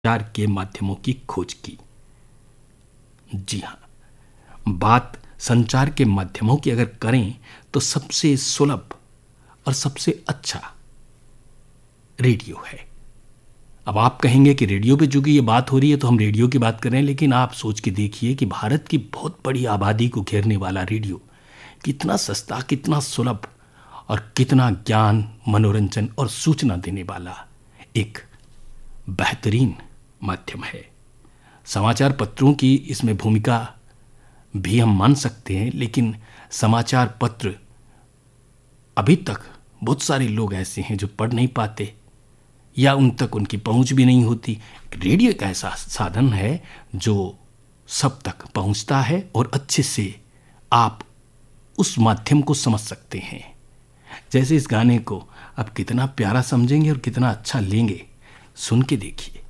संचार के माध्यमों की खोज की। जी हाँ, बात संचार के माध्यमों की अगर करें तो सबसे सुलभ और सबसे अच्छा रेडियो है। अब आप कहेंगे कि रेडियो पे चूंकि ये बात हो रही है तो हम रेडियो की बात कर रहे हैं, लेकिन आप सोच के देखिए कि भारत की बहुत बड़ी आबादी को घेरने वाला रेडियो कितना सस्ता, कितना सुलभ और कितना ज्ञान, मनोरंजन और सूचना देने वाला एक बेहतरीन माध्यम है। समाचार पत्रों की इसमें भूमिका भी हम मान सकते हैं, लेकिन समाचार पत्र अभी तक बहुत सारे लोग ऐसे हैं जो पढ़ नहीं पाते या उन तक उनकी पहुंच भी नहीं होती। रेडियो एक ऐसा साधन है जो सब तक पहुंचता है और अच्छे से आप उस माध्यम को समझ सकते हैं। जैसे इस गाने को आप कितना प्यारा समझेंगे और कितना अच्छा लेंगे, सुन के देखिए।